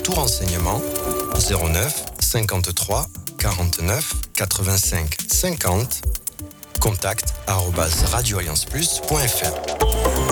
tout renseignement 09 53 49 85 50 contact @radioallianceplus.fr.